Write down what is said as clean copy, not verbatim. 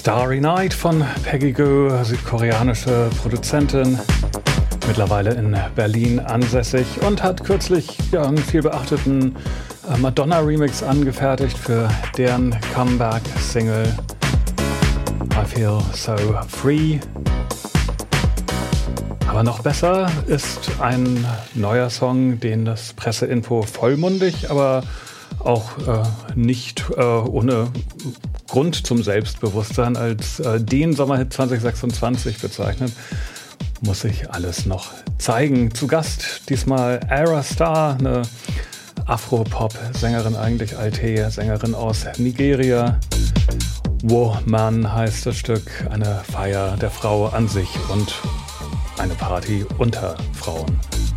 Starry Night von Peggy Gou, südkoreanische Produzentin, mittlerweile in Berlin ansässig und hat kürzlich einen viel beachteten Madonna-Remix angefertigt für deren Comeback-Single I Feel So Free. Aber noch besser ist ein neuer Song, den das Presseinfo vollmundig, aber auch nicht ohne Grund zum Selbstbewusstsein als den Sommerhit 2026 bezeichnet. Muss sich alles noch zeigen. Zu Gast diesmal Ayra Starr, eine Afro-Pop-Sängerin, eigentlich Alte-Sängerin aus Nigeria. Woman heißt das Stück, eine Feier der Frau an sich und eine Party unter Frauen.